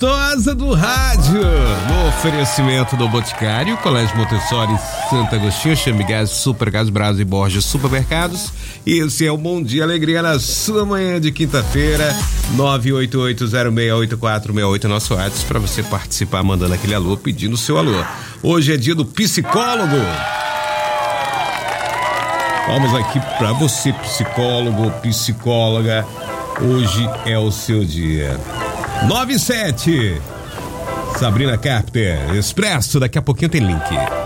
gostosa do rádio. No oferecimento do Boticário, Colégio Montessori, Santo Agostinho, Chamigás, Supergás, Brás e Borges Supermercados. Esse é o Bom Dia Alegria na sua manhã de quinta-feira, 988068468, nosso WhatsApp para você participar, mandando aquele alô, pedindo o seu alô. Hoje é dia do psicólogo. Vamos aqui para você, psicólogo, psicóloga. Hoje é o seu dia. 97. Sabrina Carpenter, Expresso, daqui a pouquinho tem link.